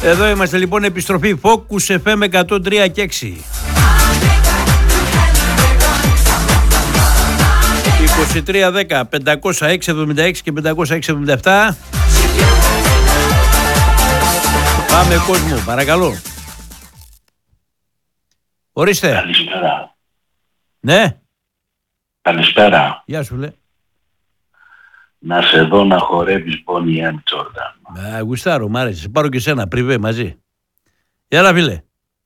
Εδώ είμαστε λοιπόν, επιστροφή Focus FM 103 και 6. 2310 506 76 και 506 77. Πάμε κόσμο, παρακαλώ. Ορίστε. Καλησπέρα. Ναι. Καλησπέρα. Γεια σου, λέ. Να σε δω να χορεύεις Bonnie M. Jordan. Γουστάρω, μ' άρεσε. Πάρω και σένα, πριβέ μαζί. Έλα, φίλε.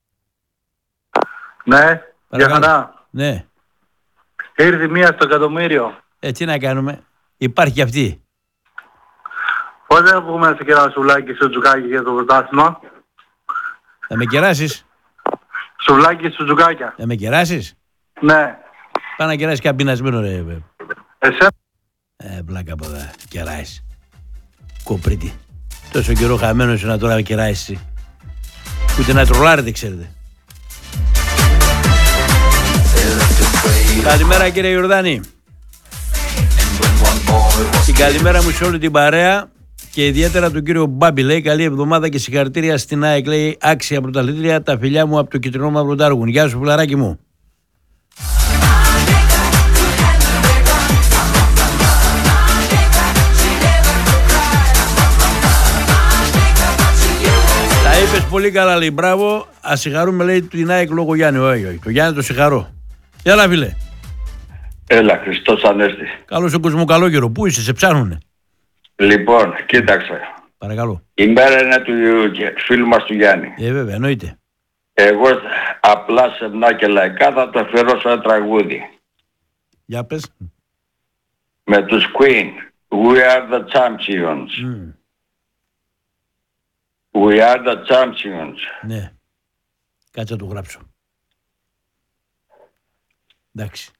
Ναι, για χαρά. Ναι. Ήρθε μία στο εκατομμύριο. Τι να κάνουμε. Υπάρχει και αυτή. Πότε θα πούμε σε κεράσου σουβλάκι στο τζουκάκι για το πρωτάθλημα. Θα με κεράσεις. Σουβλάκι στο τζουκάκια. Θα με κεράσεις. Ναι. Πάω να κεράσεις και πεινασμένο, ρε. Εσένα. Πλάκα από εδώ. Κεράεις. Κοπρίτη. Τόσο καιρό χαμένος να τώρα κεράεις εσύ. Ούτε να τρολάρετε, ξέρετε. Καλημέρα, κύριε Ιορδάνη. Την καλημέρα μου σε όλη την παρέα και ιδιαίτερα τον κύριο Μπάμπη. Λέει καλή εβδομάδα και συγχαρητήρια στην ΑΕΚ. Λέει άξια πρωταθλήτρια, τα φιλιά μου από το κυτρινό μαύρο Ντάργουν. Γεια σου, φιλαράκι μου. Τα είπες πολύ καλά, λέει. Μπράβο. Ας συγχαρούμε, λέει, την ΑΕΚ λόγω Γιάννη. Όχι. Το Γιάννη το συγχαρώ. Έλα, φίλε. Έλα, Χριστός Ανέστη. Καλώς ο κόσμο, καλό καιρό. Πού είσαι, σε ψάχνουνε. Λοιπόν, κοίταξε. Παρακαλώ. Η μέρα είναι του φίλου μας του Γιάννη. Βέβαια, εννοείται. Εγώ απλά σεμνά και λαϊκά θα το αφιερώσω ένα τραγούδι. Για πες. Με τους Queen. We are the champions. We are the champions. Ναι. Κάτσε να το γράψω. Εντάξει.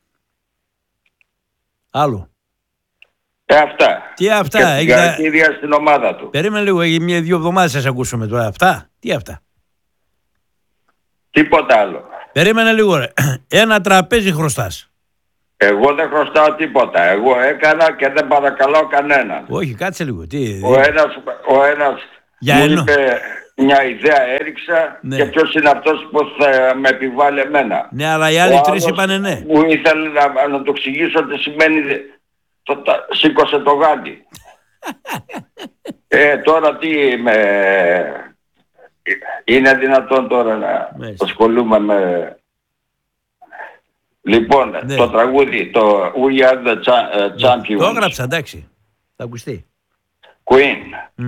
Άλλο. Αυτά. Τι αυτά. Και συγχαρητήρια στην ομάδα του. Περίμενε λίγο. Έχει μία-δύο εβδομάδες σας ακούσουμε τώρα. Αυτά. Τι αυτά. Τίποτα άλλο. Περίμενε λίγο, ρε. Ένα τραπέζι χρωστάς. Εγώ δεν χρωστάω τίποτα. Εγώ έκανα και δεν παρακαλώ κανέναν. Όχι, κάτσε λίγο. Τι. Ο ένας μου είπε μια ιδέα, έριξα, ναι. Και ποιος είναι αυτός που θα με επιβάλλει εμένα. Ναι, αλλά οι άλλοι τρεις είπανε ναι. Μου ήθελε να το εξηγήσω τι σημαίνει σήκωσε το γάντι. Τώρα τι είναι δυνατόν τώρα να ασχολούμαι με... Λοιπόν, ναι. Το τραγούδι, το We Are The Champions. Το έγραψα, εντάξει. Θα ακουστεί. Queen.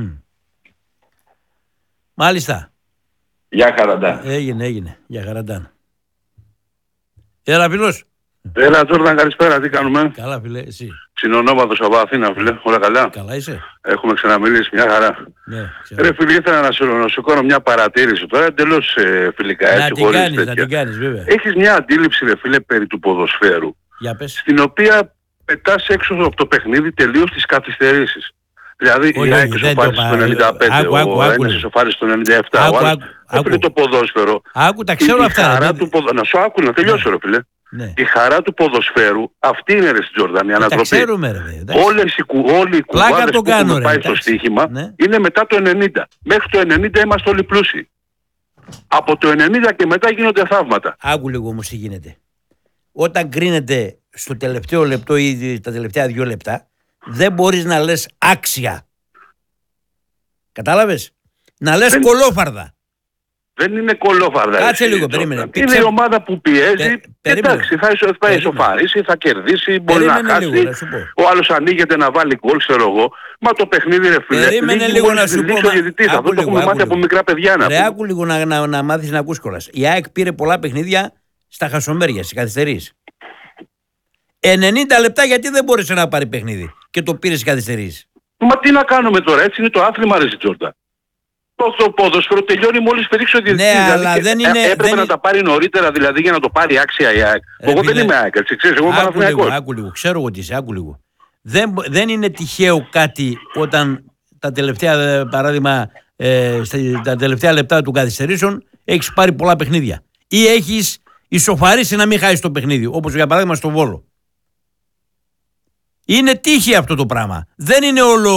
Μάλιστα. Γεια χαραντάν. Έγινε. Γεια χαραντάν. Έλα, φίλος. Έλα, Τζόρνταν, καλησπέρα. Τι κάνουμε. Καλά, φίλε, εσύ. Συνονόματος από Αθήνα, φίλε. Όλα καλά. Καλά είσαι. Έχουμε ξαναμιλήσει, μια χαρά. Ναι, ρε φίλε, ήθελα να σου κάνω μια παρατήρηση τώρα, εντελώς φιλικά. Να την κάνεις, βέβαια. Έχεις μια αντίληψη, ρε φίλε, περί του ποδοσφαίρου. Για πες. Στην οποία πετάς έξω από το παιχνίδι τελείως τις καθυστερήσεις. Δηλαδή η ΑΕΚ ισοφάρισε στο 95, ο ένας ισοφάρισε στο 97, ο άλλος έπρεπε το ποδόσφαιρο. Άκου, τα ξέρω αυτά. Να σου άκου, να τελειώσω, ρε φίλε. Ναι. Η χαρά του ποδοσφαίρου, αυτή είναι, ρε στην Τζόρνταν, η ανατροπή. Τα ξέρουμε, ρε. Όλοι οι κουβάδες που έχουμε πάει στο στοίχημα, ναι, είναι μετά το 90. Μέχρι το 90 είμαστε όλοι πλούσιοι. Από το 90 και μετά γίνονται θαύματα. Άκου λίγο όμως τι γίνεται. Όταν κρίνεται στο τελευταίο λεπτό ή τα τελευταία 2 λεπτά, δεν μπορείς να λες άξια. Κατάλαβες. Να λες κολόφαρδα. Δεν είναι κολόφαρδα. Κάτσε λίγο, περίμενε. Είναι η ομάδα που πιέζει. Εντάξει, θα ισοφαρίσει, θα κερδίσει, μπορεί να χάσει. Λίγο, ο άλλος ανοίγεται να βάλει γκολ, ξέρω εγώ. Μα το παιχνίδι, ρε φίλε. Περίμενε λίγο να σου πω. Αυτό το έχουμε μάθει από μικρά παιδιά. Άκου λίγο να μάθεις να ακούς κιόλας. Η ΑΕΚ πήρε πολλά παιχνίδια στα χασομέρια, στις καθυστερήσεις. 90 λεπτά γιατί δεν μπόρεσε να πάρει παιχνίδι και το πήρε στις καθυστερήσεις. Μα τι να κάνουμε τώρα, έτσι είναι το άθλημα, ρε Τζόρνταν. Το ποδόσφαιρο τελειώνει μόλις πηδήξει ο διαιτητής. Ναι, αλλά δεν είναι... Έπρεπε να τα πάρει νωρίτερα, δηλαδή για να το πάρει άξια η ΑΕΚ. Εγώ δεν είμαι ΑΕΚ, έτσι ξέρεις, εγώ είμαι Παναθηναϊκός. Άκου λίγο, ξέρω εγώ τι είσαι, άκου λίγο. Δεν είναι τυχαίο κάτι όταν τα τελευταία, παράδειγμα, τα τελευταία λεπτά του καθυστερήσεων έχεις πάρει πολλά παιχνίδια. Ή έχεις ισοφαρίσει να μην χάσεις το παιχνίδι, όπως για παράδειγμα στο Βόλο. Είναι τύχη αυτό το πράγμα. Δεν είναι όλο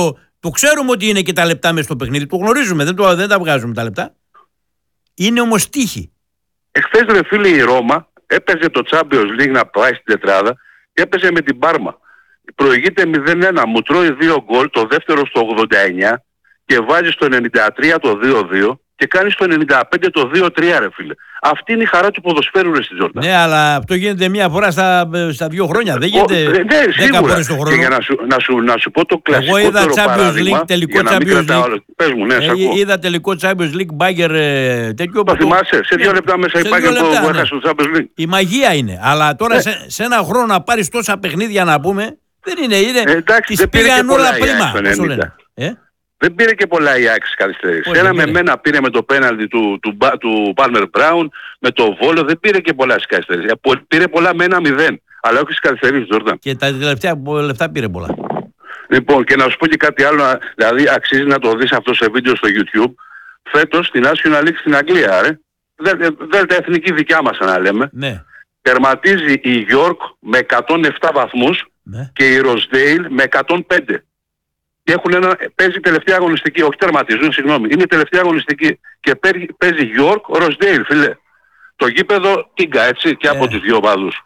Το ξέρουμε ότι είναι και τα λεπτά μέσα στο παιχνίδι. Το γνωρίζουμε. Δεν τα βγάζουμε τα λεπτά. Είναι όμως τύχη. Εχθές ρε φίλε η Ρώμα έπαιζε το Champions League να πάει στην τετράδα και έπαιζε με την Πάρμα. Προηγείται 0-1, μου τρώει 2 γκολ, το δεύτερο στο 89 και βάζει στο 93 το 2-2 και κάνει στο 95 το 2-3 ρε φίλε. Αυτή είναι η χαρά του ποδοσφαίρου ρε στη Τζόρνταν. Ναι, αλλά αυτό γίνεται μία φορά στα 2 χρόνια. Δεν γίνεται 10 φορές το χρόνο. Και για να σου πω το κλασικό. Εγώ είδα Champions League, τελικό Champions League. Πες μου, ναι, είδα τελικό Champions League, Bayern τέτοιο. Το θυμάσαι, σε 2 λεπτά μέσα η Bayern που έχασε το Champions League. Η μαγεία είναι. Αλλά τώρα σε ένα χρόνο να πάρεις τόσα παιχνίδια να πούμε, δεν είναι. Τις πήγαν όλα πρίμα. Δεν πήρε και πολλά η Άκη καθυστερήσεις. Ένα με μένα πήρε με το πέναλτι του Πάλμερ Μπράουν, με το Βόλο, δεν πήρε και πολλά στις καθυστερήσεις. Πήρε πολλά με 1-0, αλλά όχι στις καθυστερήσεις, Τζόρνταν. Και τα τελευταία λεφτά πήρε πολλά. Λοιπόν, και να σου πω και κάτι άλλο, δηλαδή αξίζει να το δεις αυτό σε βίντεο στο YouTube. Φέτος στην National League στην Αγγλία, ρε. Δέλτα εθνική δικιά μας να λέμε. Ναι. Τερματίζει η York με 107 βαθμούς και η Rosedale με 105. Και παίζει τελευταία αγωνιστική, όχι τερματίζουν, συγγνώμη, είναι τελευταία αγωνιστική και παίζει York Rosedale, φίλε. Το γήπεδο Τίγκα, έτσι, και από τις δύο ομάδους.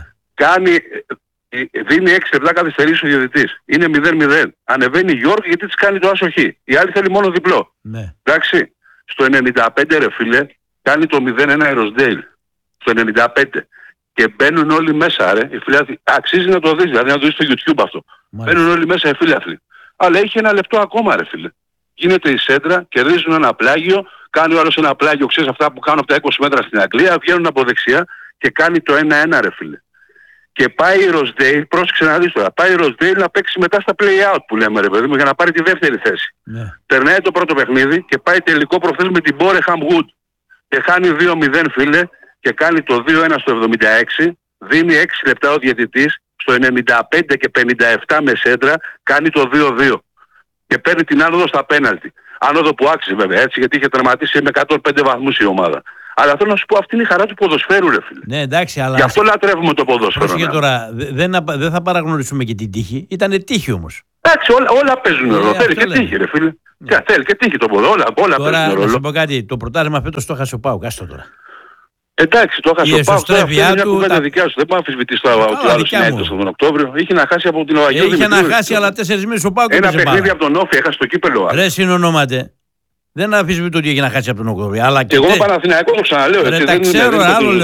Δίνει 6 λεπτά καθυστερήσεις ο διαιτητής. Είναι 0-0. Ανεβαίνει η York γιατί της κάνει το άσοχη. Η άλλη θέλει μόνο διπλό. Εντάξει, στο 95 ρε φίλε, κάνει το 0-1 η Rosedale. Στο 95. Και μπαίνουν όλοι μέσα ρε. Αξίζει να το δεις, δηλαδή να το δεις στο YouTube αυτό. Μπαίνουν όλοι μέσα οι φίλαθλοι. Αλλά έχει ένα λεπτό ακόμα ρε φίλε. Γίνεται η σέντρα, κερδίζουν ένα πλάγιο, κάνει ο άλλος ένα πλάγιο, ξέρεις αυτά που κάνουν από τα 20 μέτρα στην Αγγλία, βγαίνουν από δεξιά και κάνει το 1-1 ρε φίλε. Και πάει η Rosedale, πρόσεξε να δεις τώρα, πάει η Rosedale να παίξει μετά στα play-out που λέμε ρε παιδί μου για να πάρει τη δεύτερη θέση. Περνάει το πρώτο παιχνίδι και πάει τελικό προχθές με την Boreham Wood και χάνει 2-0 φίλε και κάνει το 2-1 στο 76, δίνει 6 λεπτά ο διαιτητής, στο 95 και 57 με σέντρα κάνει το 2-2 και παίρνει την άνοδο στα πέναλτι. Άνοδο που άξιζε βέβαια έτσι, γιατί είχε τερματίσει με 105 βαθμούς η ομάδα. Αλλά θέλω να σου πω, αυτή είναι η χαρά του ποδοσφαίρου ρε φίλε. Ναι, εντάξει, αλλά... Γι' αυτό λατρεύουμε το ποδόσφαιρο. Πρόσεχε τώρα, δεν θα παραγνωρίσουμε και την τύχη. Ήτανε τύχη όμως. Εντάξει, όλα παίζουν ρόλο. Θέλει και τύχη ρε φίλε. Θέλει και τύχη το ποδόσφαιρο. Όλα παίζουν ρόλο. Να σου πω κάτι, το πρωτάθλημα φέτος το έχασε ο ΠΑΟΚ, άστο τώρα. Εντάξει, το έχασε ο ΠΑΟΚ. Αυτή είναι μια κουβέντα δικιά σου. Δεν μπορεί να αμφισβητείς το άλλο συνέδριο τον Οκτώβριο. Είχε να χάσει από την Αγία. Είχε να χάσει, αλλά 4 μήνες ο ΠΑΟΚ. Ένα παιχνίδι από τον Όφη, έχασε το κύπελλο. Ρε συνονόμαται. Δεν αφισβητώ ότι έχει να χάσει από τον Οκτώβριο. Εγώ είμαι Παναθηναϊκός, το ξαναλέω. Τα ξέρω,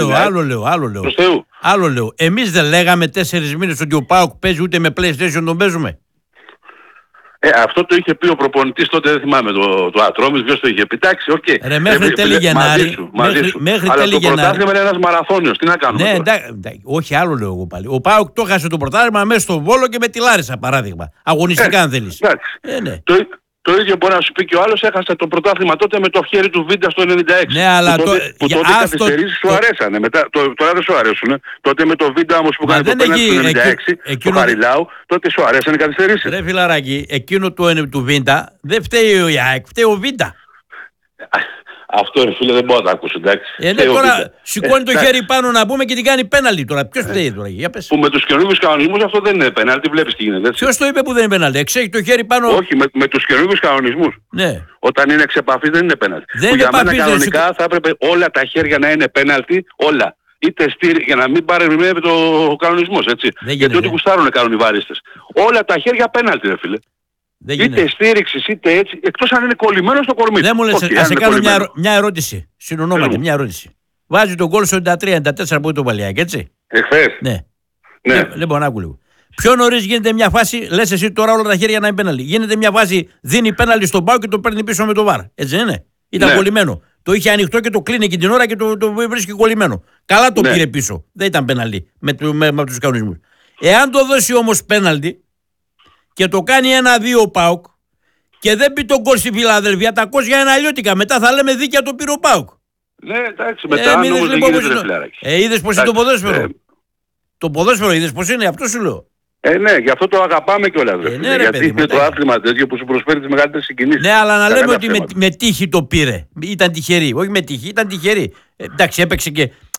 άλλο λέω. Εμείς δεν λέγαμε 4 μήνες ότι ο ΠΑΟΚ παίζει ούτε με PlayStation τον παίζουμε. Αυτό το είχε πει ο προπονητής τότε, δεν θυμάμαι το Ατρόμης, ποιος το είχε πει. Εντάξει, οκ. Μέχρι τέλη Γενάρη. Αλλά το πρωτάθλημα είναι ένας μαραθώνιος, τι να κάνουμε. Ναι, όχι, άλλο λέω εγώ πάλι. Ο ΠΑΟΚ το έχασε το πρωτάθλημα μέσα στο Βόλο και με τη Λάρισα, παράδειγμα. Αγωνιστικά αν θέλεις. Το ίδιο μπορεί να σου πει και ο άλλος, έχασε το πρωτάθλημα τότε με το χέρι του Βίντα στο 96. Ναι, αλλά που τότε οι καθυστερήσεις σου αρέσανε. Τώρα δεν σου αρέσουν. Τότε με το Βίντα όμως που κάνει το πέναλτι στο 96, το Χαριλάου, τότε σου αρέσανε οι καθυστερήσεις. Ρε φιλαράκι, εκείνο του Βίντα δεν φταίει ο ΑΕΚ, φταίει ο Βίντα. Αυτό ρε φίλε δεν μπορώ να το ακούσω, εντάξει. Τώρα σηκώνει το χέρι πάνω να πούμε και την κάνει πέναλτι τώρα. Ποιος φταίει τώρα, για πες. Που με τους καινούργιους κανονισμούς αυτό δεν είναι πέναλτι, βλέπεις τι γίνεται. Ποιος το είπε που δεν είναι πέναλτι, εξέχει το χέρι πάνω. Όχι, με τους καινούργιους κανονισμούς. Ναι. Όταν είναι εξ επαφής δεν είναι πέναλτι. Που για μένα κανονικά θα έπρεπε όλα τα χέρια να είναι πέναλτι, όλα. Είτε στήρι, για να μην παρεμβαίνει το κανονισμός, έτσι. Γιατί ό,τι κουστάρουν κάνουν οι βαρίστες. Όλα τα χέρια πέναλτι, ρε φίλε. Είτε στήριξη είτε έτσι, εκτός αν είναι κολλημένο στο κορμί. Δεν μου λες, ας σε κάνω μια ερώτηση. Συνονόματι, μια ερώτηση. Βάζει τον γκολ στο 93-94 που το Παλιάκ, έτσι. Εχθές. Ναι. Λοιπόν, άκου λίγο. Πιο νωρίς γίνεται μια φάση, λες εσύ τώρα όλα τα χέρια να είναι πέναλτι. Γίνεται μια φάση, δίνει πέναλτι στον ΠΑΟΚ και το παίρνει πίσω με το βαρ. Έτσι δεν είναι. Ήταν κολλημένο. Το είχε ανοιχτό και το κλείνει και την ώρα και το βρίσκει κολλημένο. Καλά το πήρε πίσω. Δεν ήταν πέναλτι με τους κανονισμούς. Εάν το δώσει όμως πέναλτι και το κάνει 1-2 ο ΠΑΟΚ και δεν πει τον γκολ στη Φιλαδέλφια, τα κόσια είναι αλλιώτικα. Μετά θα λέμε δίκαια το πήρε ο ΠΑΟΚ. Ναι, εντάξει, μετά όμως δεν γίνεται φιλαράκι. Είδες πως είναι το ποδόσφαιρο. Το ποδόσφαιρο είδες πως είναι, αυτό σου λέω. Ναι, γι' αυτό το αγαπάμε κιόλας. Γιατί είναι το άθλημα τέτοιο που σου προσφέρει τις μεγαλύτερες συγκινήσεις. Ναι, αλλά να λέμε ότι με τύχη το πήρε. Ήταν τυχερή. Όχι με τύχη, ήταν τυχερή. Εντάξει, έπαιξε και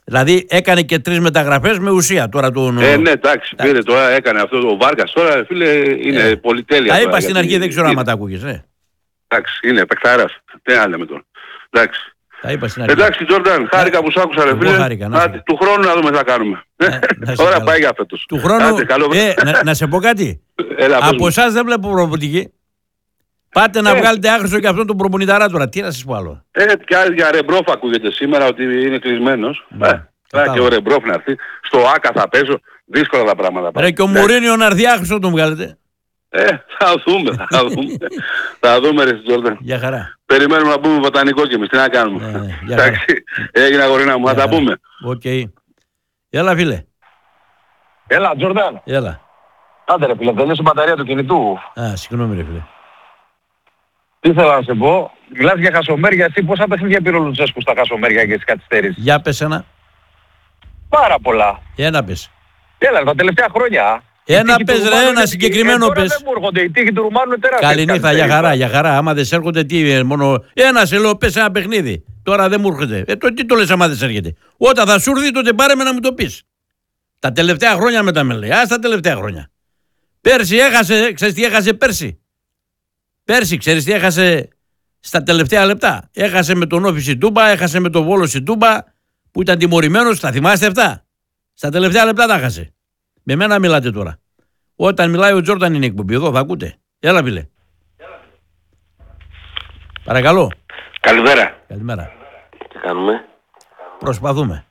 Δηλαδή έκανε και 3 μεταγραφές με ουσία τώρα τον. Ναι, εντάξει, πήρε τώρα, έκανε αυτό ο Βάρκας τώρα, φίλε, είναι πολυτέλεια. Τα είπα στην αρχή, δεν ξέρω αν τα ακούγες, Εντάξει, είναι παιχταράς. Τι να λέμε τώρα. Εντάξει. Τα είπα στην αρχή. Εντάξει, Τζόρνταν, χάρηκα που σ' άκουσα, ρε φίλε. Του χρόνου να δούμε τι θα κάνουμε. Τώρα πάει για φέτος. Του χρόνου, να σε πω κάτι. Από εσάς δεν βλέπω προπονητική. Πάτε να βγάλετε άχρηστο και αυτόν τον προπονηταρά τώρα. Τι να σας πω άλλο. Και άλλοι για Ρεμπρόφ ακούγεται σήμερα ότι είναι κλεισμένος. Και ο Ρεμπρόφ να έρθει. Στο Άκα θα παίζω. Δύσκολα τα πράγματα. Ρε και ο Μουρίνιο να έρθει άχρηστο τον βγάλετε. Θα δούμε. Θα δούμε ρε Τζόρνταν. Για χαρά. Περιμένουμε να πούμε βοτανικό κι εμείς. Τι να κάνουμε. Εντάξει. Έγινε αγορίνα μου. Θα τα πούμε. Οκ. Έλα φίλε. Έλα Τζόρνταν. Έλα. Άντε ρε φίλε, δεν είναι στην μπαταρία του κινητού. Συγγνώμη ρε φίλε. Τι ήθελα να σε πω. Μιλάς για χασομέρια. Εσύ πόσα παιχνίδια πήρε ο Λουτσέσκου στα χασομέρια και στις καθυστέρησεις. Για πες ένα. Πάρα πολλά. Ένα πες. Έλα τα τελευταία χρόνια. Ένα πες ρε, ένα συγκεκριμένο πες. Δεν μου έρχονται, οι τύχοι του Ρουμάνου είναι τεράστια. Καληνύχτα, για χαρά. Άμα δεν σε έρχονται, τι μόνο. Ένα σε λέω, πες ένα παιχνίδι. Τώρα δεν μου έρχεται. Τι το λες άμα δεν σε έρχεται. Όταν θα σου έρθει, τότε πάρε με να μου το πεις. Τα τελευταία χρόνια μετά με λέει. Τα τελευταία χρόνια. Πέρσι έχασε, ξέρεις τι έχασε πέρσι. Πέρσι, ξέρεις τι έχασε στα τελευταία λεπτά. Έχασε με τον Όφη Τούμπα, έχασε με τον Βόλο Τούμπα που ήταν τιμωρημένος. Τα θυμάστε αυτά. Στα τελευταία λεπτά τα έχασε. Με μένα μιλάτε τώρα. Όταν μιλάει ο Τζόρνταν είναι εκπομπή. Εδώ θα ακούτε. Έλα φίλε. Παρακαλώ. Καλημέρα. Καλημέρα. Τι κάνουμε. Προσπαθούμε.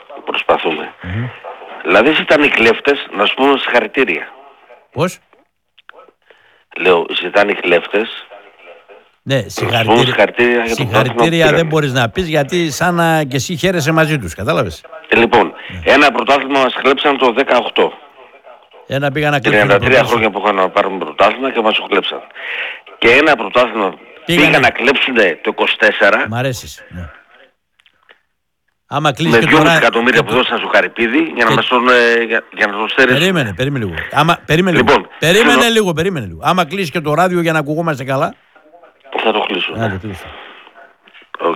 Δηλαδή ήταν οι κλέφτες να σου πούμε συγχαρητήρια. Πώς? Λέω ζητάνε οι κλέφτες. Ναι, συγχαρητήρια δεν μπορείς να πεις γιατί σαν να και εσύ χαίρεσαι μαζί τους. Κατάλαβες. Λοιπόν, ένα πρωτάθλημα μας κλέψαν το 18. Ένα πήγα να κλέψουν. 33 χρόνια που είχαν να πάρουν πρωτάθλημα και μας το κλέψαν. Και ένα πρωτάθλημα πήγαν να κλέψουν το 24. Μ' αρέσεις. Ναι. Άμα με 2,5 εκατομμύρια που δώσαν στο Χαρυπίδη για να μας τον για να τον στερήσουν. Περίμενε λίγο. Περίμενε λίγο. Άμα κλείσεις και το ράδιο για να ακουγόμαστε καλά. Θα το κλείσω. Οκ.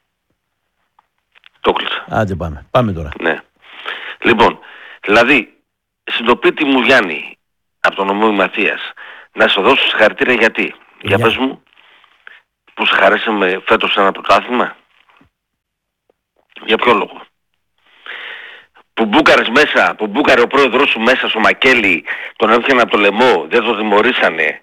Το κλείσα. Άντε πάμε τώρα. Ναι. Λοιπόν, δηλαδή, συντοπίτη μου Γιάννη, από τον ομό Ματίας, να σε δώσω συγχαρητήρια γιατί. Για πες μου, που σε χαρέσαμε φέτος ένα πρωτάθλημα. Για ποιο λόγο. Που μπούκαρε ο πρόεδρος σου μέσα στο Μακέλι, τον έφυγαν από το λαιμό, δεν τον τιμωρήσανε.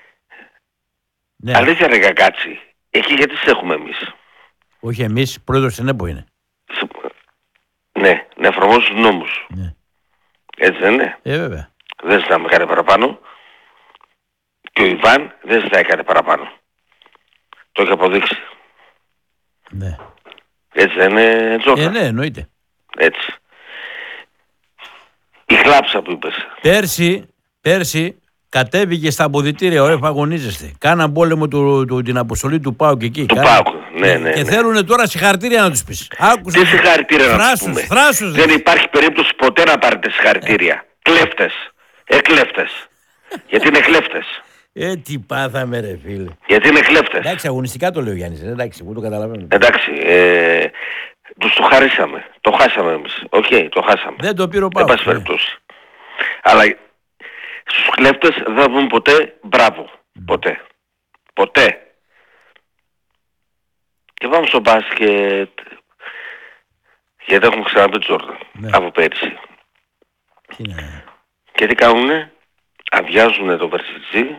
Ναι. Αλήθεια ρε Κακάτσι, εκεί γιατί σε έχουμε εμείς. Όχι εμείς, πρόεδρος στην ΕΠΟ είναι. Ναι, να εφαρμόζουν τους νόμους. Ναι. Έτσι δεν είναι. Βέβαια. Δεν ζητάμε κάτι παραπάνω. Και ο Ιβάν δεν ζητάει κάτι παραπάνω. Το έχει αποδείξει. Ναι. Έτσι δεν είναι Τζόρνταν. Ναι, εννοείται. Έτσι. Η χλάψα που είπες. Πέρσι κατέβηκε στα αποδυτήρια, αγωνίζεστε. Κάναν πόλεμο την αποστολή του ΠΑΟΚ εκεί. Του ΠΑΟΚ, ναι. Και θέλουν τώρα συγχαρητήρια να τους πεις. Τι συγχαρητήρια να τους πούμε. Δεν υπάρχει περίπτωση ποτέ να πάρετε συγχαρητήρια. Κλέφτες. Εκλέφτες. Γιατί είναι κλέφτες. Τι πάθαμε ρε φίλε. Γιατί είναι κλέφτες. Εντάξει, αγωνιστικά το λέει ο Γιάννης. Εντάξει, εγώ το καταλαβαίνω. Εντάξει, τους το χαρίσαμε. Το χάσαμε εμείς. Οκ, το χάσαμε. Δεν το πήρε ο ΠΑΟΚ. Δεν πάση περιπτώσει. Αλλά στους κλέφτες δεν θα πούμε ποτέ μπράβο. Ποτέ. Και πάμε στο μπάσκετ. Γιατί έχουμε ξαναπεί Τζόρνταν από πέρυσι. Και τι κάνουνε. Αδειάζουνε τον Βερσιτζή,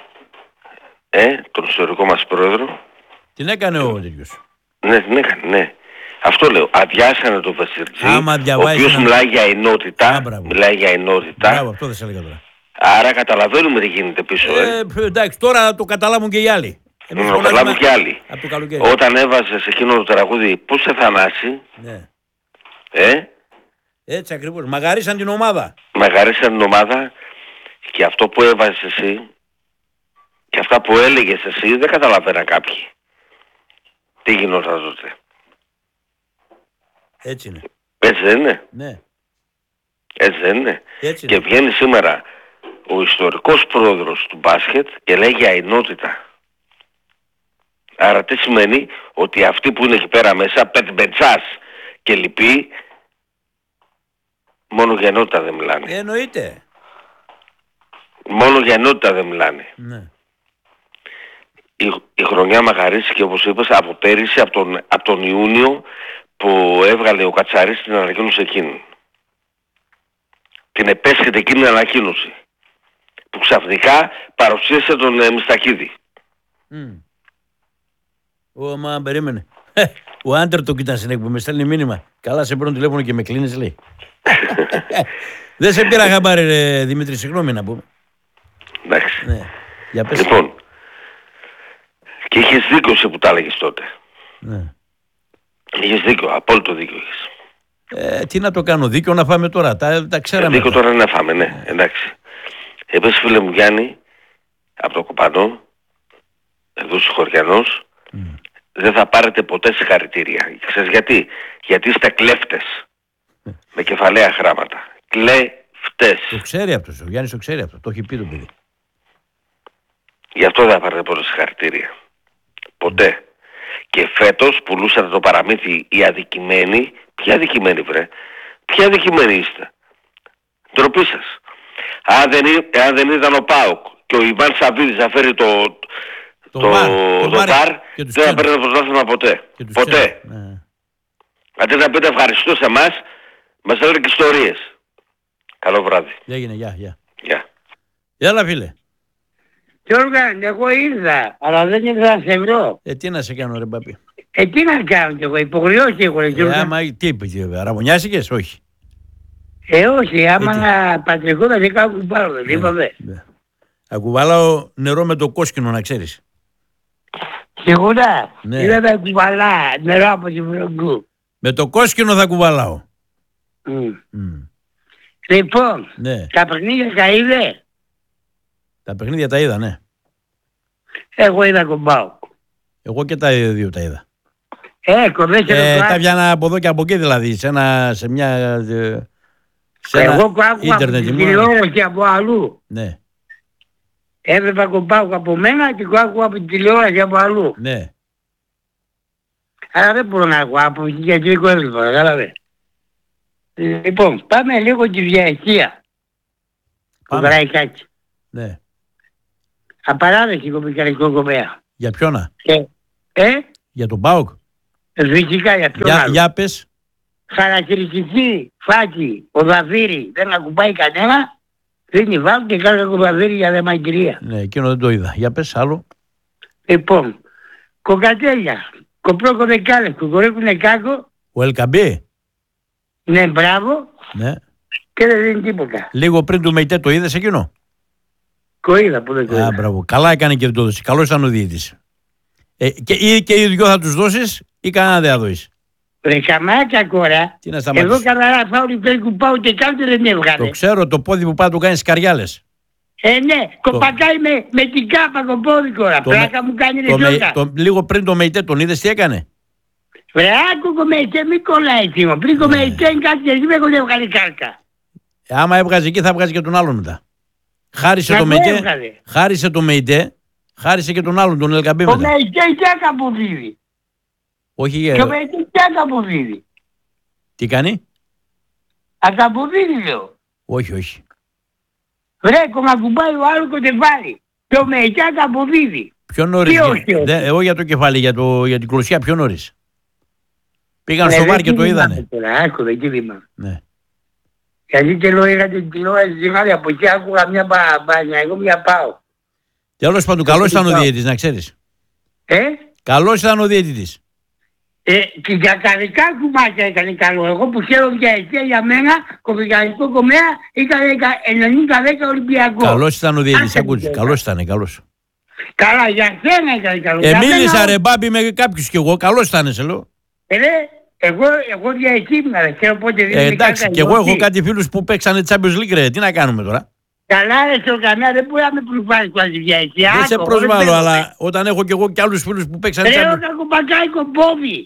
τον ιστορικό μας πρόεδρο. Την έκανε ο τέτοιος. Ναι, την έκανε, ναι. Αυτό λέω. Αδειάσανε τον Βερσιτζή, ο οποίος μιλάει για ενότητα. Μπράβο, αυτό δεν σε έλεγα τώρα. Άρα καταλαβαίνουμε τι γίνεται πίσω. Εντάξει, τώρα το καταλάβουν και οι άλλοι. Το καταλάβουν και οι άλλοι. Όταν έβαζε σε εκείνο το τραγούδι «Πού σε Θανάση», ναι. Έτσι ακριβώς. Μαγαρίσαν την ομάδα. Και αυτό που έβαζες εσύ και αυτά που έλεγες εσύ δεν καταλαβαίναν κάποιοι. Τι γινόταν τότε. Έτσι είναι. Έτσι δεν είναι. Ναι. Έτσι δεν είναι. Έτσι και είναι. Βγαίνει σήμερα ο ιστορικός πρόεδρος του μπάσκετ και λέει για ενότητα. Άρα τι σημαίνει ότι αυτοί που είναι εκεί πέρα μέσα, πεντμπεντσάς και λοιποί, Μόνο για ενότητα δεν μιλάνε. Εννοείται. Μόνο για ενότητα δεν μιλάνε. Ναι. Η χρονιά μαγαρίστηκε, όπως είπες, από πέρυσι, από τον Ιούνιο, που έβγαλε ο Κατσαρής την ανακοίνωση εκείνη. Την επέσχεται εκείνη την ανακοίνωση. Που ξαφνικά παρουσίασε τον Μιστακίδη. Μα περίμενε. Ο Άντερ το κοιτά στην εκπομπή, με στέλνει μήνυμα. Καλά, σε παίρνω τηλέφωνο και με κλείνεις, λέει. Δεν σε πήρα χαμπάρι, ρε Δημήτρη, συγγνώμη να πούμε. Εντάξει. Ναι. Για πες. Λοιπόν, και είχες δίκιο σε που τα έλεγες τότε. Ναι. Είχες δίκιο, απόλυτο δίκιο είχες. Τι να το κάνω, δίκιο να φάμε τώρα, τα ξέραμε. Δίκιο τώρα να φάμε, ναι, εντάξει. Είπες, φίλε μου Γιάννη, από το Κοπανό, εδώ Συγχωριανός, δεν θα πάρετε ποτέ συγχαρητήρια. Ξέρεις γιατί? Γιατί είστε κλέφτες. Με κεφαλαία γράμματα. Κλέφτες. Το ξέρει αυτός, ο Γιάννης το ξέρει αυτό, το έχει πει το παιδί. Γι' αυτό δεν θα πάρετε ποτέ συγχαρητήρια. Ποτέ. Και φέτος πουλούσατε το παραμύθι οι αδικημένοι. Ποια αδικημένοι βρε? Ποια αδικημένοι είστε? Ντροπή σας. Αν δεν ήταν ο ΠΑΟΚ και ο Ιβάν Σαββίδης να φέρει το ΒΑΡ, δεν θα παίρνει το πρωτάθλημα ποτέ. Ποτέ. Ναι. Αντί να πείτε ευχαριστώ σε εμάς, μας έλεγε και ιστορίες. Καλό βράδυ. Έγινε, γεια. Γεια. Έλα φίλε. Γιώργα, εγώ ήρθα, αλλά δεν ήρθα να σε βρω. Τι να σε κάνω ρε μπαπί. Τι να κάνω κι εγώ, υποχρεώσει έχω ρε Γιώργα. Άμα, τι είπε, αραβωνιάσηκες, όχι. Όχι, άμα να πατρικόταν και κάπου κουβάλω, δεν είπαμε. Ακουβαλάω νερό με το κόσκινο, να ξέρεις. Σίγουρα, είδα να κουβαλά νερό από την Βρογκού. Με το κόσκινο θα κουβαλάω. Λοιπόν, τα παιχνίδια τα είδε. Τα παιχνίδια τα είδα, ναι. Εγώ είδα κομπάω. Εγώ και τα δύο τα είδα. Κοντές τα πιάνα από εδώ και από εκεί δηλαδή, σε μια... Εγώ άκουγα από την τηλεόραση από αλλού. Ναι. Έβλεπα κομπάω από μένα και άκουγα από την τηλεόραση από αλλού. Ναι. Άρα δεν μπορώ να ακούω από την κεντρικό έβλεπα, κατάλαβε. Λοιπόν, πάμε λίγο τη διαιτησία. Το Καραϊκάκι. Ναι. Απαράδεκτο κομμουνιστικό κομμέα. Για ποιόνα? Για τον ΠΑΟΚ. Φυσικά για ποιον για πες. Χαρακτηριστική φάκη, ο Δαβύρη δεν ακουμπάει κανένα. Δίνει βάλει και κάνει ο Δαβύρη για δεμαγκυρία. Ναι, εκείνο δεν το είδα. Για πες άλλο. Λοιπόν, κοκατέλια, κοπρόκο δεκάλες, κουκορέκουνε κάκο. Ο Ελκαμπή. Ναι, μπράβο. Ναι. Και δεν δίνει τίποτα. Λίγο πριν του Μεϊτέ το είδες εκείνο? Το είδα που δεν το είδα. Μπράβο. Καλά έκανε και δεν το έδωσε. Καλώς ήταν ο διαιτητής. Και οι δυο θα τους δώσεις ή κανένα δεν θα δώσεις? Ρε καμάκια κόρα. Τι να σταματήσεις? Εγώ καθαρά φάουλ που πάω και κάτι δεν έβγαλε. Το ξέρω, το πόδι που πάει του κάνει σκαριάλες. Ναι, κοπακάει με την κάπα το πόδι κόρα. Πλάκα μου κάνει ρε λίγο πριν το Μεϊτέ τον είδες τι έκανε? Βρε άκου Μεϊτέ μη κολλάει τίμο. Πριν το Μεϊτέ κάτι και εσύ με έχουν έβγαλε κάρκα. Άμα έβγαζε εκεί θα βγάζει και τον άλλον μετά. Χάρισε το Μεϊτέ, χάρισε και τον άλλον, τον Ελκαμπή μετά. Ο Μεϊτέ και αποδίδει. Όχι και ο Μεϊτέ και αποδίδει. Τι κάνει? Ακαποδίδει λέω. Όχι. Βρε κομμακουμπάει ο άλλο κοντεβάρι. Και ο Μεϊτέ ακαποδίδει. Πιο νωρίς. Εγώ για το κεφάλι, για την κλωσιά πιο νωρίς. Πήγαν στο βάρ και το είδανε. Άκουδε κίνημα. Ναι. Γιατί και λέω είχα την τηλεόραση από εκεί άκουγα μια μπάνια, εγώ μια πάω. Τέλος πάντων, καλός ήταν ο διαιτητής, να ξέρεις. Καλός ήταν ο διαιτητής. Και για καρικά κουμάκια έκανε καλό. Εγώ που ξέρω για μένα, κομμουνιστικό κομμέα ήταν 90-10 Ολυμπιακό. Καλός ήταν ο διαιτητής, ακούτε. Καλός ήταν, καλός. Καλά, για σένα έκανε καλό. Μίλησα ρε μπάμπη με κάποιους κι εγώ, καλός ήταν σε λέω. Εγώ διαιτήμουν, δεν ξέρω πότε δίνει. Εντάξει, και εγώ έχω κάτι φίλους που παίξανε Champions League, ρε. Τι να κάνουμε τώρα? Καλά, ρε, στο κανένα δεν μπορεί να με προσβάλλει kwa τη διαιτησία. Δεν σε προσβάλλω, αλλά όταν έχω κι εγώ κι άλλους φίλους που παίξανε Champions League. Ρε, όταν κουμπακάει κομπόβι.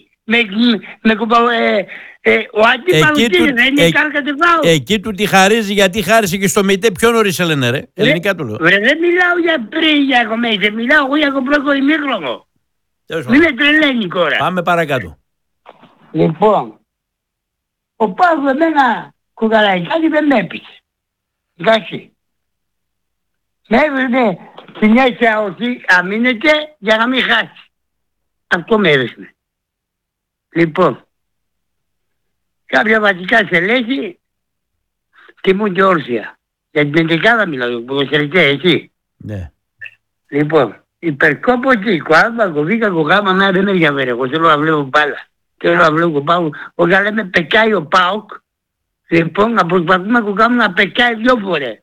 Ο αντίπαλος δεν είναι κάρκα τεφάου. Εκεί του τη χαρίζει, γιατί χάρισε και στο Μεϊτέ πιο νωρίς έλεγε ρε. Ελληνικά του λέω. Ρε, δεν μιλάω για πριν για κομμέιζε, μιλάω εγώ για κομπρόκο ημίχρονο. Μην με τρελαίνει κόρα. Πάμε παρακάτω. Λοιπόν, ο Παύλος εμένα Κουκαραϊκάκη δεν με έπεισε. Εντάξει. Με έβρινε την αίσθηση ότι αμήνεται για να μην χάσει. Αυτό με έδειχνε. Λοιπόν, κάποια βασικά στελέχη τιμούνται όρθια. Για την πεντεκάδα μιλάω, ποδοσφαιρικά, έτσι. Ναι. Λοιπόν, υπερκόπωτη, κοάλμα, κοβίκα, κογάμα, να δεν με ενδιαφέρει. Εγώ θέλω να βλέπω μπάλα. Θέλω να βλέπω ΠΑΟΚ. Όταν λέμε πεκάει ο ΠΑΟΚ, λοιπόν, να προσπαθούμε να κάνουμε να πεκάει 2 φορές.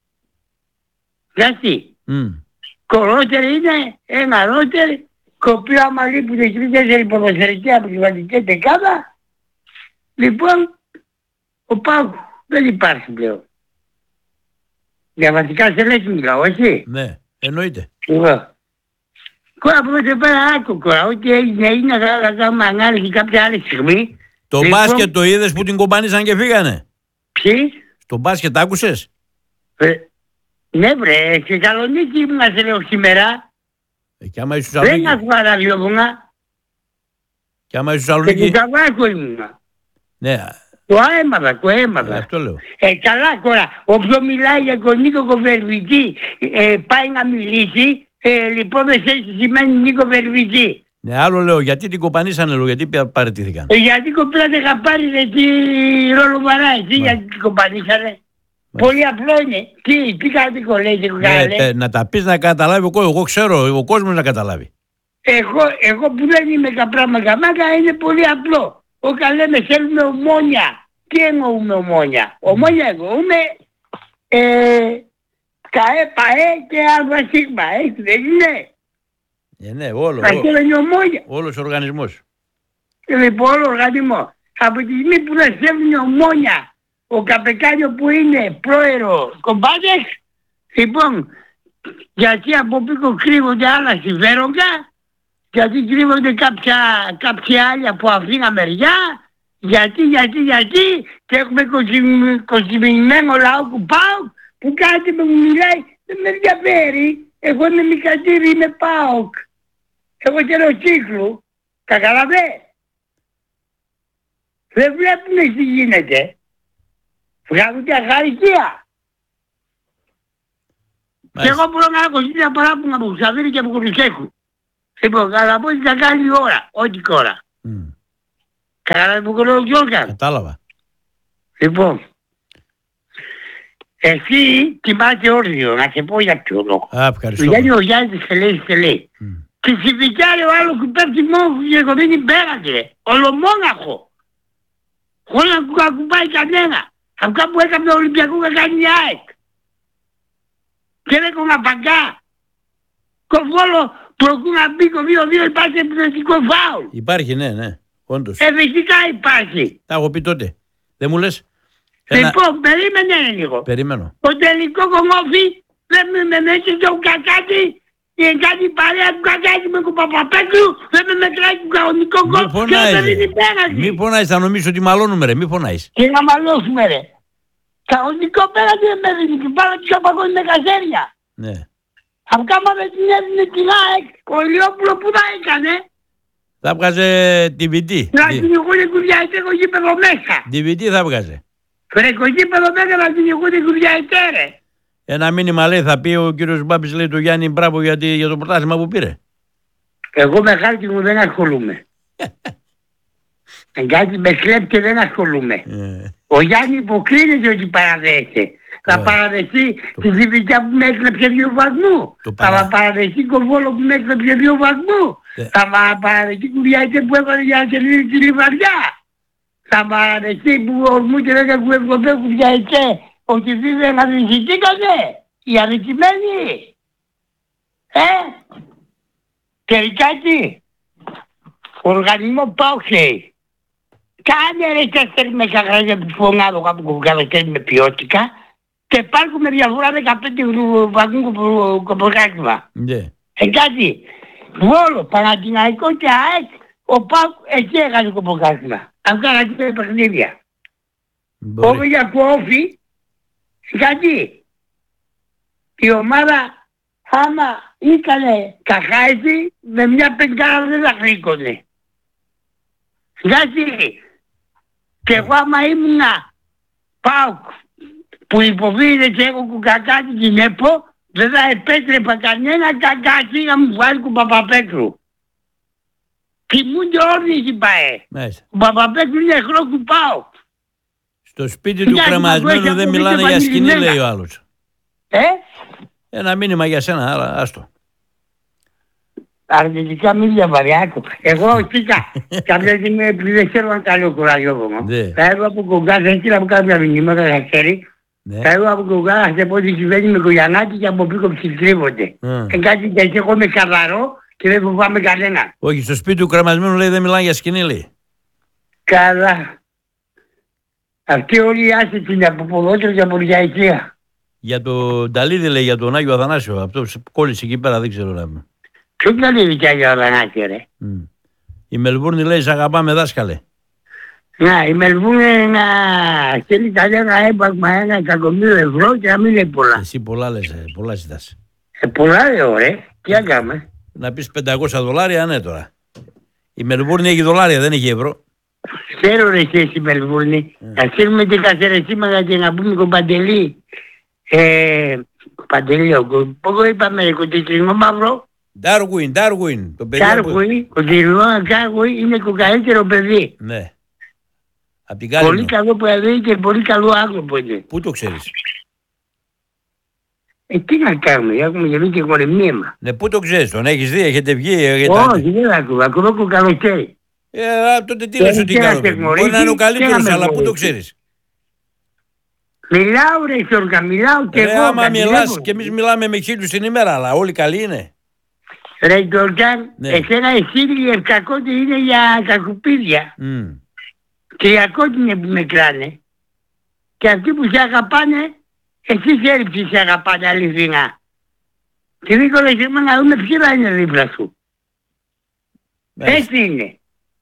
Γιατί. Κορότερη είναι ένα ρότερ, κοπεί άμα λείπουν 3-4 ποδοσφαιρικοί από τη βατική δεκάδα. Λοιπόν, ο ΠΑΟΚ δεν υπάρχει πλέον. Για βασικά στελέχη μιλάω, έτσι. Ναι, εννοείται. Κόρα από εδώ πέρα άκου κόρα, ό,τι έγινε θα κάνουμε ανάλυση κάποια άλλη στιγμή. Το μπάσκετ το είδες που την κομπάνισαν και φύγανε. Ποιοι? Στο μπάσκετ άκουσες? Ναι βρε, στη Θεσσαλονίκη ήμουν σε λέω σήμερα. Και άμα είσαι Θεσσαλονίκη. Δεν άκουγα ραδιόφωνα. Και άμα είσαι Θεσσαλονίκη. Και Καβάκο ήμουνα. Ναι. Το έμαθα. Αυτό λέω. Καλά κόρα, όποιο μιλάει για τον Νίκο Κοβερβιτή πάει να μιλήσει. Λοιπόν, εσύ σημαίνει Νίκο Βερβιτή. Ναι, άλλο λέω, γιατί την κομπανίσανε, λέω, γιατί παραιτήθηκαν. Γιατί κομπλάτε είχα πάρει τι ρόλο βαράει, τι γιατί την κομπανίσανε. Πολύ απλό είναι. Τι κάτι κολλέγει, να τα πεις να καταλάβει ο κόσμος. Εγώ ξέρω, ο κόσμος να καταλάβει. Εγώ που δεν είμαι καπράμακα, είναι πολύ απλό. Όταν λέμε θέλουμε ομόνια, τι εννοούμε ομόνια? Ομόνια εννοούμε ΚΑΕ, ΠΑΕ και ΑΣ, έτσι δεν είναι? Ναι, όλος ο οργανισμός. Λοιπόν, όλο ο οργανισμός. Από τη στιγμή που δεν στέλνει ομόνια, ο Καπεκάνιο που είναι πρόεδρο κομπάδες, λοιπόν, γιατί από πίσω κρύβονται άλλα συμφέροντα, γιατί κρύβονται κάποια άλλα από αυτήν την μεριά, γιατί και έχουμε κοσμημένο λαό που πάω, που κάτι με μου μιλάει, δεν με ενδιαφέρει. Εγώ είμαι Μικατήρη, είμαι ΠΑΟΚ. Εγώ θέλω κύκλου. Καταλαβέ. Δεν βλέπουμε τι γίνεται. Βγάζουν και αχαρικία. Και εγώ μπορώ να έχω ζήσει παράπονα από Ξαβήρη και από Κουρουσέκου. Λοιπόν, αλλά πώς θα κάνει η ώρα, ό,τι κόρα. Κατάλαβε που κολλώ Γιώργα. Κατάλαβα. Λοιπόν, εσύ κοιμάσαι όρθιο, να σε πω για ποιο λόγο. Ευχαριστώ. Γιατί ο Γιάννης σε λέει. Και στη δικιά ο άλλος που πέφτει μόνο και εγώ δεν πέρασε. Ολομόναχο. Χωρίς να κουμπάει κανένα. Αυτά που έκανε ο Ολυμπιακό θα κάνει η ΑΕΚ. Και δεν έκανα παγκά. Κοβόλο προκούν να μπει το 2-2 υπάρχει επιθετικό φάουλ. Υπάρχει, ναι, όντως. Φυσικά υπάρχει. Τα έχω πει τότε. Δεν μου λες? Λοιπόν, περίμενε λίγο. Περιμένω. Το τελικό κομμόφι δεν με μέτρησε και ο Κακάτη. Και κάνει παρέα του Κακάτη με τον Παπαπέτρου. Δεν με μετράει το κανονικό κόμμα. Μη φωνάζεις, θα νομίζω ότι μαλώνουμε ρε. Μη φωνάζεις. Και να μαλώσουμε ρε. Κανονικό πέρασε με έδινε και πάρα τους απαγώνει με καζέρια. Ναι. Αυτά με την έδινε την ΑΕΚ. Ο Λιόπουλο που θα έκανε. Θα βγάζε DVD. Να κυνηγούνε κουδιάιτε εγώ γήπεδο μέσα. DVD θα βγάζε. Βρε κογήπεδο μέσα να κυνηγούνε κουδιάιτε ρε. Ένα μήνυμα λέει θα πει ο κύριος Μπάμπης, λέει του Γιάννη μπράβο για το πρωτάθλημα που πήρε. Εγώ με χάρτη μου δεν ασχολούμαι. Κάτι με κλέπ και δεν ασχολούμαι. Ο Γιάννη υποκρίνεται ότι παραδέχεται. Θα παραδεχτεί τη Διβικιά που με έκλεψε 2 βαθμού. Θα παραδεχτεί Κοβόλο που με έκλεψε 2 βαθμού. Θα παραδεχτεί Κουριάιτε που έβαλε για να κερδίσει τη Λιβαδιά. Θα παραδεχτεί που ορμού και δεν έχουν Κουριάιτε ότι δεν αδικηθήκανε οι αδικημένοι. Τελικά τι. Ο οργανισμός ΠΑΟΚ κάνε ρε 4 μεσαγράδια που φωνάδω κάπου καλοκαίρι με ποιότητα και υπάρχουν με διαφορά 15 βαθμού κοπροκάτημα. Κάτι. Βόλο, Παναθηναϊκό και ΑΕΚ, ο ΠΑΟΚ εκεί έκανε κοπροκάτημα. Αυτά είναι τα παιχνίδια. Όπως για Κόφι, γιατί η ομάδα άμα ήτανε καχάιζη με μια πεντάρα δεν θα χρήκωνε. Γιατί και εγώ άμα ήμουνα ΠΑΟΚ που υποβίεται και έχω κουκακάτι την ΕΠΟ, δεν θα επέτρεπα κανένα κακάκι να μου βγάλει τον Παπαπέτρου. Κοιμούνται όλοι οι ΠΑΕ. Ο Παπαπέτρου είναι εχθρό του ΠΑΟΚ. Στο σπίτι του κρεμασμένου δεν μιλάνε για σκηνή, λέει ο άλλος. Ένα μήνυμα για σένα, άρα άστο. Αρνητικά μίλια βαριάκο. Εγώ κοίτα, κάποια στιγμή επειδή δεν ξέρω αν καλό κουραγιόβομαι. Θα έρθω από κογκά, δεν ήθελα από κάποια μηνύματα, θα ξέρει. Θα έρθω από κογκά, θα σε πω ότι συμβαίνει με κογιανάκι και από πίσω ψηλτρίβονται. Κάτι τέτοιο, εγώ είμαι καθαρό και δεν φοβάμαι κανένα. Όχι, στο σπίτι του κρεμασμένου λέει δεν μιλάνε για σκηνή, λέει. Καλά. Αυτοί όλοι οι άσχετοι είναι από ποδόσφαιρο και από διαιτησία. Για τον Νταλίδη λέει, για τον Άγιο Αθανάσιο. Αυτό κόλλησε εκεί πέρα, δεν ξέρω να είμαι. Ποιο Νταλίδη και Άγιο Αθανάσιο, ρε. Η Μελβούρνη λέει, σ' αγαπάμε δάσκαλε. Να, η Μελβούρνη να στείλει κανένα έπαγμα 1.000.000 και να μην λέει πολλά. Εσύ πολλά λες, πολλά ζητάς. Πολλά λέω, ρε. Τι έκαμε. Να πεις $500, ναι τώρα. Η Μελβούρνη έχει δολάρια, δεν έχει ευρώ. Ξέρω ρε εσύ η Μελβούρνη. Να στείλουμε την καθαρεσίμανα και να πούμε τον Παντελή. Παντελή, πόσο είπαμε, κοντινό μαύρο. Ντάρουιν. Κοντινό είναι το καλύτερο παιδί. Ναι. Πολύ καλό παιδί και πολύ καλό άνθρωπο είναι. Πού το ξέρεις? Τι να κάνουμε, έχουμε γελί και κορεμίαιμα. Ναι, πού το ξέρεις, τον έχεις δει, έχετε βγει? Όχι, δεν ακούω, ακούω το καλοκαίρι. Τότε τι λες ότι κάνω? Μπορεί να είναι ο καλύτερος, αλλά πού το ξέρεις? Μιλάω ρε Σιόρκα, μιλάω και εγώ. Άμα μιλάς και εμείς μιλάμε με 1.000 την ημέρα, αλλά όλοι καλοί είναι. Ρε Γιώργαν, εσένα εσύ η ευκακότη είναι για κακουπίδια. Και οι ακότι είναι που με κλάνε. Και αυτοί που σε αγαπάνε, εσύ ξέρεις ποιοι σε αγαπάνε αληθινά. Και δίκολα σε να δούμε ποιοι θα είναι δίπλα σου. Έτσι είναι.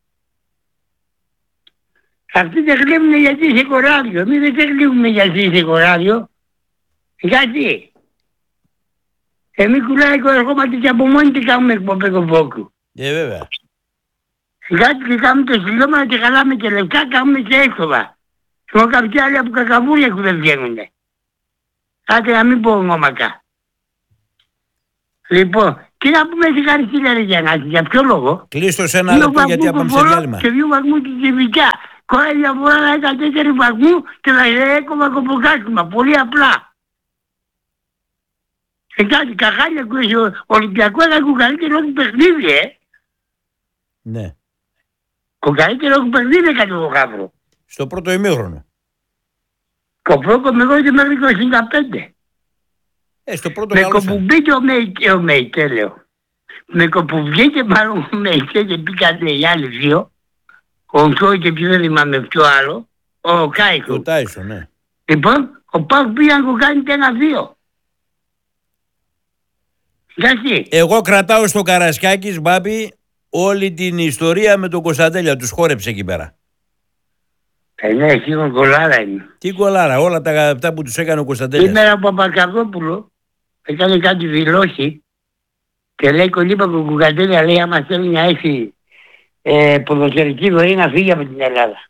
Αυτοί δεν κλέβουνε γιατί είσαι κοράδιο. Εμείς δεν κλέβουνε γιατί είσαι κοράδιο. Γιατί. Εμείς κουλάει ερχόμαστε και από μόνοι τι κάνουμε εκπομπές κομπόκου. Βέβαια. Γιατί και κάνουμε το στυλώμα και χαλάμε και λεπτά, κάνουμε και έξοδα. Έχω κάποια άλλα από κακαβούρια που δεν βγαίνουνε. Άντε να μην πω ονόμακα. Λοιπόν, τι να πούμε συγχαρητήρια ρε Γιαννάκη, για ποιο λόγο? Κλείστο σε ένα λεπτό γιατί θα πάμε σε διάλειμμα. Και 2 βαθμούς τη Κιβικιά. Κόρα διαφορά να έκανε 4 βαθμούς και θα έκοβα κομποκάσμα. Πολύ απλά. Κάτι καχάλια που έχει ο Ολυμπιακός θα έχουν καλύτερο του παιχνίδι, Ναι. Ο καλύτερο του παιχνίδι έκανε ο Γάβρο. Στο πρώτο ημίχρονο. Το πρώτο με γόησε μέχρι το 65. Στο πρώτο με κοπουμπήκε ο Μέιτε, λέω. Με κοπουμπήκε μάλλον ο Μέιτε και πήγανε οι άλλοι δύο. Ο Μψόη και ποιο δεν θυμάμαι ποιο άλλο. Ο Κάικο. Ο Τάισον, ναι. Λοιπόν, ο Πάκ πήγε να του κάνει 1-2. Γιατί. Εγώ κρατάω στο Καρασκάκης, Μπάμπη, όλη την ιστορία με τον Κωνσταντέλια. Τους χόρεψε εκεί πέρα. Ναι, εκεί ο κολάρα είναι. Τι κολάρα, όλα αυτά που τους έκανε ο Κωνσταντέλιας. Σήμερα ο Παπακαρδόπουλο έκανε κάτι δηλώσει και λέει κολύπα που ο Κωνσταντέλια λέει άμα θέλει να έχει ποδοσφαιρική ζωή να φύγει από την Ελλάδα.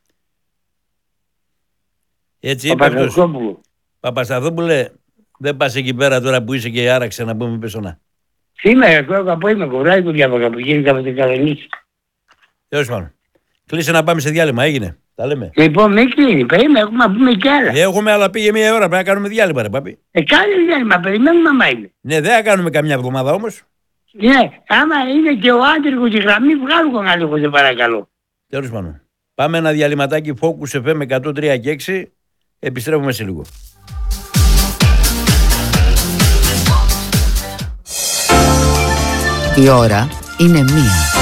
Έτσι είπε αυτός. Παπασταθόπουλε, δεν πας εκεί πέρα τώρα που είσαι και άραξε να πούμε πεσονά. Σήμερα εγώ έχω απόγευμα κουράει που διάβαγα που γίνεται από την Καλονίκη. Τέλος πάντων. Κλείσε να πάμε σε διάλειμμα, έγινε. Τα λέμε. Λοιπόν, μην κλείνει. Περίμενε, έχουμε να πούμε κι άλλα. Έχουμε, αλλά πήγε 1 ώρα. Πρέπει να κάνουμε διάλειμμα, ρε Πάπη. Κάνε διάλειμμα, περιμένουμε άμα είναι. Ναι, δεν θα κάνουμε καμιά εβδομάδα όμως. Ναι, άμα είναι και ο άντρικος τη γραμμή, βγάλω τον άλλο, σε παρακαλώ. Τέλος πάντων. Πάμε ένα διαλυματάκι Focus FM 103 και 6. Επιστρέφουμε σε λίγο. Η ώρα είναι 1.